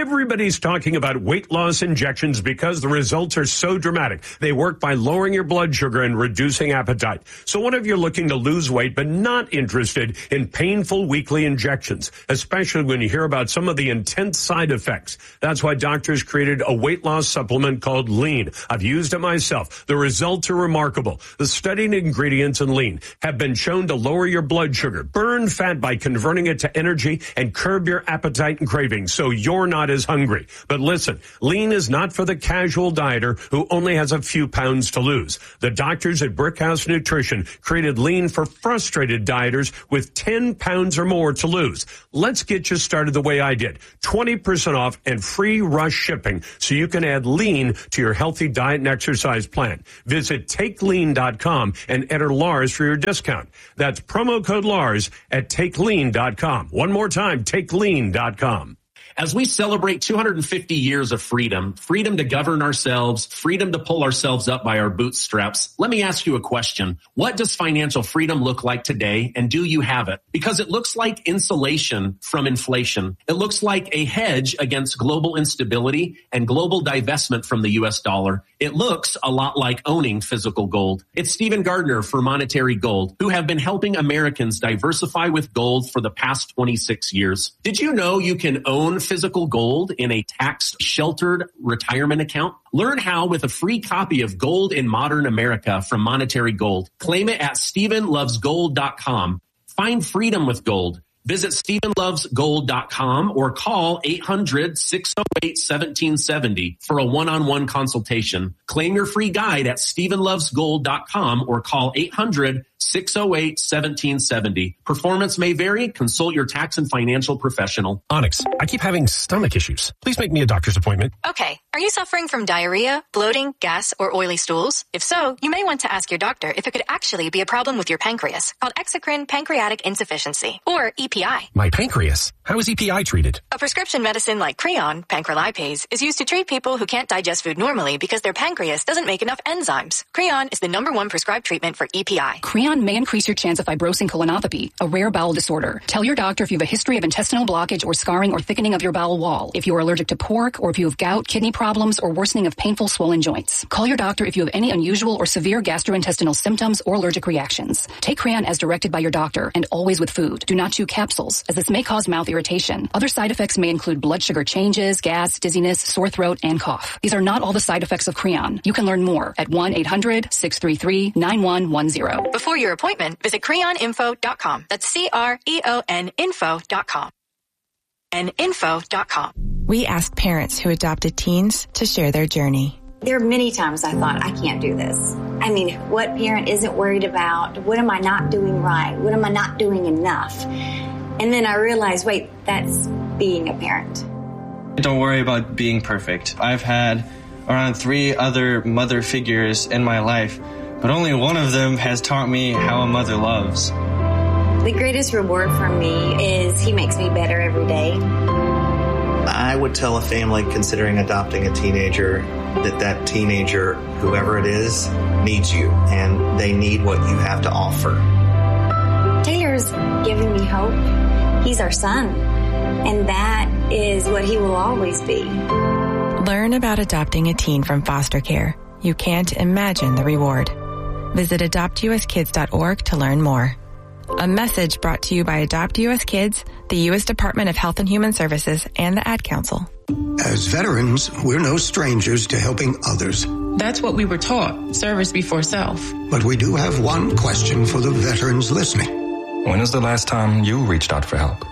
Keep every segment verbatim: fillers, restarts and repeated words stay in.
Everybody's talking about weight loss injections because the results are so dramatic. They work by lowering your blood sugar and reducing appetite. So what if you're looking to lose weight but not interested in painful weekly injections, especially when you hear about some of the intense side effects? That's why doctors created a weight loss supplement called Lean. I've used it myself. The results are remarkable. The studied ingredients in Lean have been shown to lower your blood sugar, burn fat by converting it to energy, and curb your appetite and cravings so you're not as hungry. But listen, Lean is not for the casual dieter who only has a few pounds to lose. The doctors at Brickhouse Nutrition created Lean for frustrated dieters with ten pounds or more to lose. Let's get you started the way I did. twenty percent off and free rush shipping so you can add Lean to your healthy diet and exercise plan. Visit take lean dot com and enter Lars for your discount. That's promo code Lars at take lean dot com. One more time, take lean dot com. As we celebrate two hundred fifty years of freedom, freedom to govern ourselves, freedom to pull ourselves up by our bootstraps, let me ask you a question. What does financial freedom look like today, and do you have it? Because it looks like insulation from inflation. It looks like a hedge against global instability and global divestment from the U S dollar. It looks a lot like owning physical gold. It's Stephen Gardner for Monetary Gold, who have been helping Americans diversify with gold for the past twenty-six years. Did you know you can own physical gold in a tax-sheltered retirement account? Learn how with a free copy of Gold in Modern America from Monetary Gold. Claim it at stephen loves gold dot com. Find freedom with gold. Visit stephen loves gold dot com or call eight hundred, six oh eight, one seven seven oh for a one-on-one consultation. Claim your free guide at stephen loves gold dot com or call eight hundred, six oh eight, one seven seven oh. Performance may vary. Consult your tax and financial professional. Onyx, I keep having stomach issues. Please make me a doctor's appointment. Okay. Are you suffering from diarrhea, bloating, gas, or oily stools? If so, you may want to ask your doctor if it could actually be a problem with your pancreas, called exocrine pancreatic insufficiency, or E P I. My pancreas? How is E P I treated? A prescription medicine like Creon, pancrelipase, is used to treat people who can't digest food normally because their pancreas doesn't make enough enzymes. Creon is the number one prescribed treatment for E P I. Creon may increase your chance of fibrosing colonopathy, a rare bowel disorder. Tell your doctor if you have a history of intestinal blockage or scarring or thickening of your bowel wall, if you are allergic to pork, or if you have gout, kidney problems, or worsening of painful swollen joints. Call your doctor if you have any unusual or severe gastrointestinal symptoms or allergic reactions. Take Creon as directed by your doctor and always with food. Do not chew capsules, as this may cause mouth irritation. Other side effects may include blood sugar changes, gas, dizziness, sore throat, and cough. These are not all the side effects of Creon. You can learn more at one eight hundred, six three three, nine one one zero. Before your appointment, visit creon info dot com. That's C R E O N info dot com. and info dot com. We ask parents who adopted teens to share their journey. There are many times I thought, I can't do this. I mean, what parent isn't worried about? What am I not doing right? What am I not doing enough? And then I realized, wait, that's being a parent. Don't worry about being perfect. I've had around three other mother figures in my life, but only one of them has taught me how a mother loves. The greatest reward for me is he makes me better every day. I would tell a family considering adopting a teenager that that teenager, whoever it is, needs you, and they need what you have to offer. Taylor's giving me hope. He's our son, and that is what he will always be. Learn about adopting a teen from foster care. You can't imagine the reward. Visit adopt u s kids dot org to learn more. A message brought to you by Adopt U S Kids, the U S Department of Health and Human Services, and the Ad Council. As veterans, we're no strangers to helping others. That's what we were taught, service before self. But we do have one question for the veterans listening. When was the last time you reached out for help?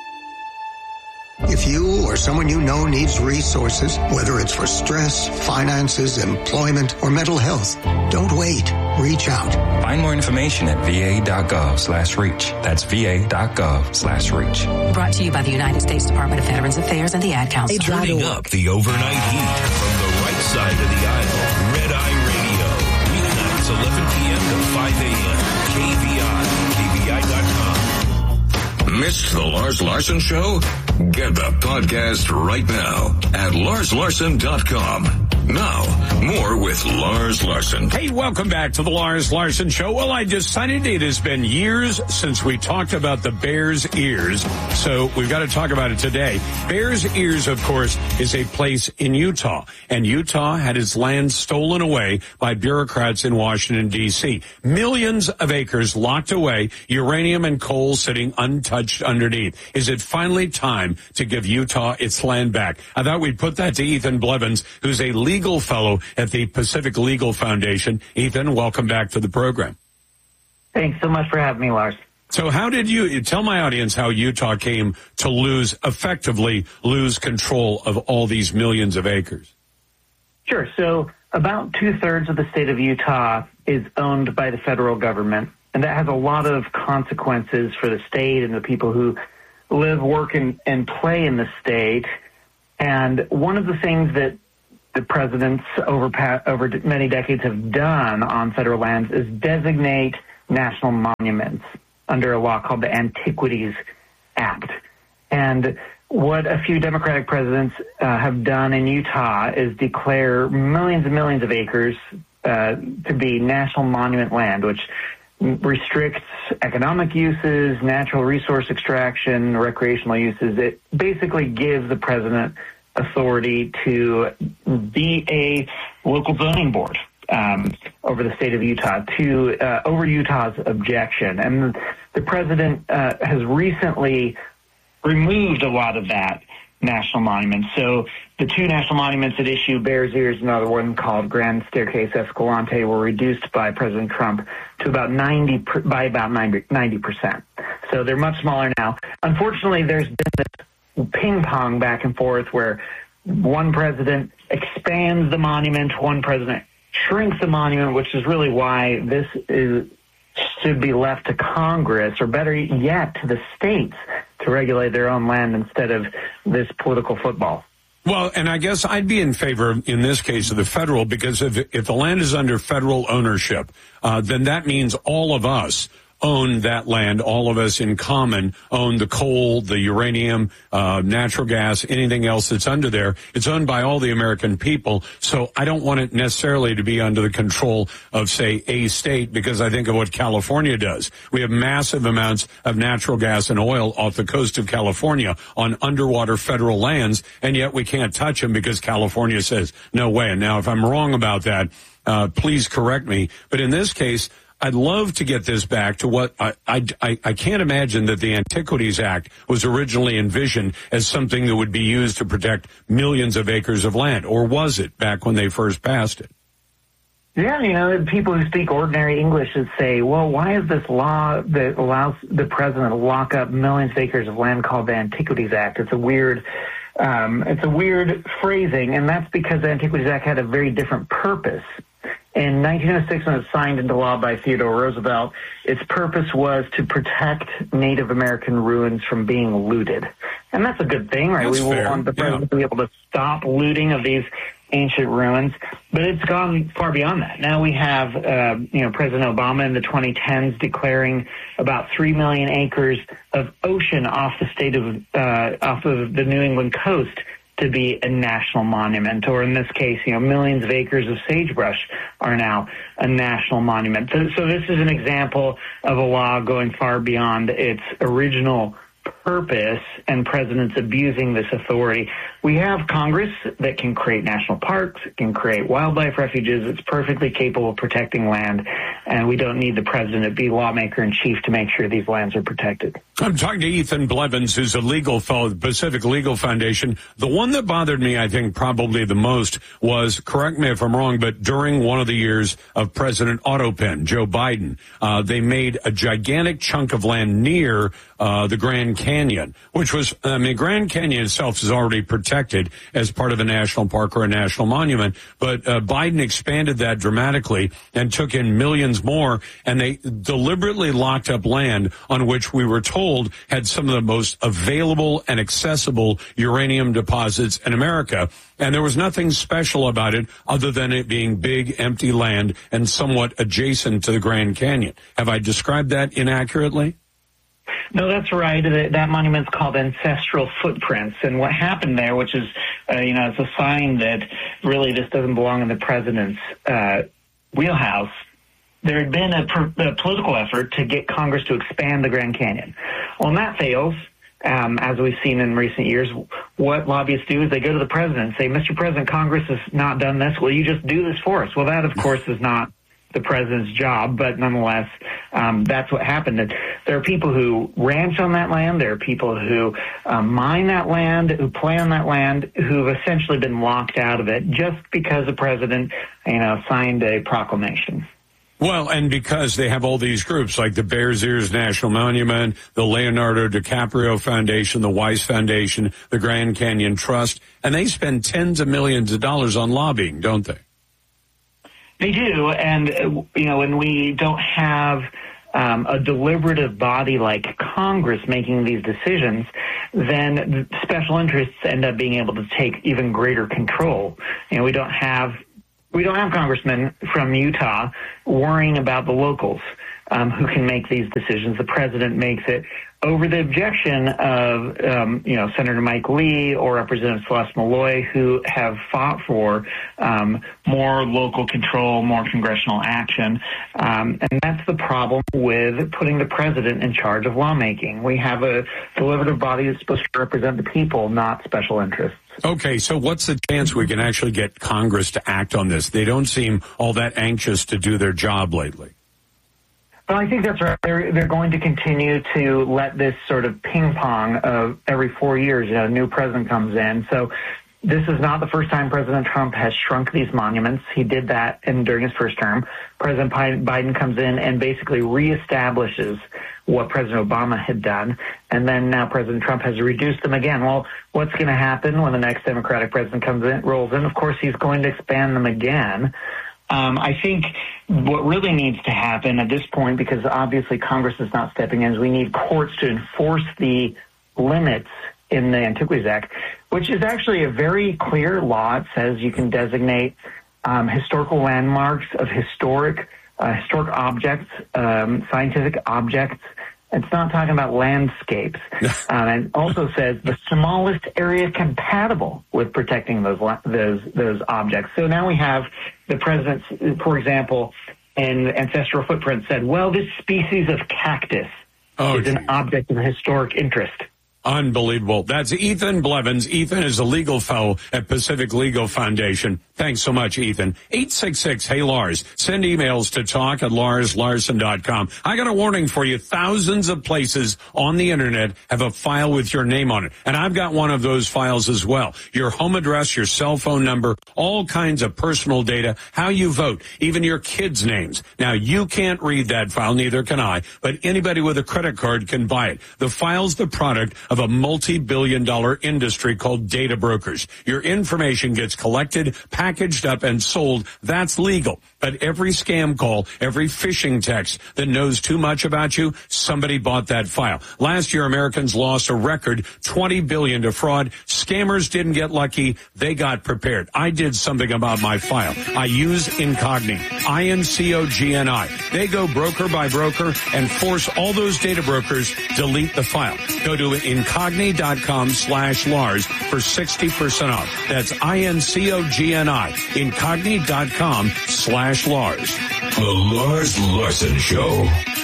If you or someone you know needs resources, whether it's for stress, finances, employment, or mental health, don't wait. Reach out. Find more information at v a dot gov slash reach. That's v a dot gov slash reach. Brought to you by the United States Department of Veterans Affairs and the Ad Council. Turning up the overnight heat from the right side of the aisle. Red Eye Radio. Weeknights, eleven p.m. to five a.m. K V I, K V I dot com. Missed the Lars Larson Show? Get the podcast right now at lars larson dot com. Now, more with Lars Larson. Hey, welcome back to the Lars Larson Show. Well, I decided it has been years since we talked about the Bears Ears, so we've got to talk about it today. Bears Ears, of course, is a place in Utah, and Utah had its land stolen away by bureaucrats in Washington, D C Millions of acres locked away, uranium and coal sitting untouched underneath. Is it finally time to give Utah its land back? I thought we'd put that to Ethan Blevins, who's a legal fellow at the Pacific Legal Foundation. Ethan, welcome back to the program. Thanks so much for having me, Lars. So how did you, tell my audience how Utah came to lose, effectively lose control of all these millions of acres? Sure. So about two-thirds of the state of Utah is owned by the federal government, and that has a lot of consequences for the state and the people who live, work, and, and play in the state. And one of the things that the presidents over, over many decades have done on federal lands is designate national monuments under a law called the Antiquities Act. And what a few Democratic presidents uh, have done in Utah is declare millions and millions of acres uh, to be national monument land, which restricts economic uses, natural resource extraction, recreational uses. It basically gives the president authority to be a local zoning board um, over the state of Utah, to uh, over Utah's objection. And the president uh, has recently removed a lot of that national monuments. So the two national monuments at issue, Bears Ears and another one called Grand Staircase Escalante, were reduced by President Trump to about ninety by about ninety percent. So they're much smaller now. Unfortunately, there's been this ping pong back and forth where one president expands the monument, one president shrinks the monument, which is really why this is, should be left to Congress, or better yet, to the states to regulate their own land instead of this political football. Well, and I guess I'd be in favor, in this case, of the federal, because if, if the land is under federal ownership, uh, then that means all of us own that land. All of us in common own the coal, the uranium, uh, natural gas, anything else that's under there. It's owned by all the American people. So I don't want it necessarily to be under the control of, say, a state, because I think of what California does. We have massive amounts of natural gas and oil off the coast of California on underwater federal lands, and yet we can't touch them because California says no way. And now, if I'm wrong about that, uh, please correct me. But in this case, I'd love to get this back to what I, I, I can't imagine that the Antiquities Act was originally envisioned as something that would be used to protect millions of acres of land, or was it back when they first passed it? Yeah, you know, people who speak ordinary English would say, well, why is this law that allows the president to lock up millions of acres of land called the Antiquities Act? It's a weird, um, it's a weird phrasing, and that's because the Antiquities Act had a very different purpose. In nineteen oh six, when it was signed into law by Theodore Roosevelt, its purpose was to protect Native American ruins from being looted. And that's a good thing, right? That's we fair. want the president yeah. to be able to stop looting of these ancient ruins. But it's gone far beyond that. Now we have, uh, you know, President Obama in the twenty tens declaring about three million acres of ocean off the state of, uh, off of the New England coast to be a national monument, or in this case, you know, millions of acres of sagebrush are now a national monument. So, so this is an example of a law going far beyond its original purpose, and presidents abusing this authority. We have Congress that can create national parks, it can create wildlife refuges. It's perfectly capable of protecting land, and we don't need the president to be lawmaker in chief to make sure these lands are protected. I'm talking to Ethan Blevins, who's a legal fellow at the Pacific Legal Foundation. The one that bothered me, I think, probably the most was, correct me if I'm wrong, but during one of the years of President Otto Penn, Joe Biden, uh, they made a gigantic chunk of land near uh, the Grand Canyon, which was, I mean, Grand Canyon itself is already protected as part of a national park or a national monument, but uh, Biden expanded that dramatically and took in millions more, and they deliberately locked up land on which we were told had some of the most available and accessible uranium deposits in America. And there was nothing special about it other than it being big, empty land and somewhat adjacent to the Grand Canyon. Have I described that inaccurately? No, that's right. That monument's called Ancestral Footprints. And what happened there, which is, uh, you know, it's a sign that really this doesn't belong in the president's uh, wheelhouse, there had been a, a political effort to get Congress to expand the Grand Canyon. Well, when that fails, um, as we've seen in recent years, what lobbyists do is they go to the president and say, Mister President, Congress has not done this. Will you just do this for us? Well, that, of course, is not the president's job, but nonetheless, um, that's what happened. And there are people who ranch on that land. There are people who um, mine that land, who play on that land, who've essentially been locked out of it just because the president, you know, signed a proclamation. Well, and because they have all these groups like the Bears Ears National Monument, the Leonardo DiCaprio Foundation, the Weiss Foundation, the Grand Canyon Trust, and they spend tens of millions of dollars on lobbying, don't they? They do, and, uh, you know, when we don't have um, a deliberative body like Congress making these decisions, then special interests end up being able to take even greater control. You know, we don't have we don't have congressmen from Utah worrying about the locals um, who can make these decisions. The president makes it over the objection of, um, you know, Senator Mike Lee or Representative Celeste Malloy, who have fought for um, more local control, more congressional action. Um, and that's the problem with putting the president in charge of lawmaking. We have a deliberative body that's supposed to represent the people, not special interests. Okay, so what's the chance we can actually get Congress to act on this? They don't seem all that anxious to do their job lately. Well, I think that's right. They're, they're going to continue to let this sort of ping pong of every four years, you know, a new president comes in. So this is not the first time President Trump has shrunk these monuments. He did that in, during his first term. President Biden comes in and basically reestablishes what President Obama had done. And then now President Trump has reduced them again. Well, what's going to happen when the next Democratic president comes in, rolls in? Of course, he's going to expand them again. Um, I think what really needs to happen at this point, because obviously Congress is not stepping in, is we need courts to enforce the limits in the Antiquities Act, which is actually a very clear law. It says you can designate um, historical landmarks of historic uh, historic objects, um, scientific objects. It's not talking about landscapes. um, and it also says the smallest area compatible with protecting those those those objects. So now we have the president, for example, in Ancestral Footprint said, well, this species of cactus oh, is geez. an object of historic interest. Unbelievable. That's Ethan Blevins. Ethan is a legal fellow at Pacific Legal Foundation. Thanks so much, Ethan. eight six six, hey, Lars. Send emails to talk at lars larson dot com. I got a warning for you. Thousands of places on the Internet have a file with your name on it. And I've got one of those files as well. Your home address, your cell phone number, all kinds of personal data, how you vote, even your kids' names. Now, you can't read that file, neither can I, but anybody with a credit card can buy it. The file's the product of a multi-billion dollar industry called data brokers. Your information gets collected, packaged up, and sold. That's legal. But every scam call, every phishing text that knows too much about you, somebody bought that file. Last year, Americans lost a record twenty billion dollars to fraud. Scammers didn't get lucky. They got prepared. I did something about my file. I use Incogni, I N C O G N I. They go broker by broker and force all those data brokers delete the file. Go to Incogni.com slash Lars for sixty percent off. That's I N C O G N I. Incogni.com slash Lars. The Lars Larson Show.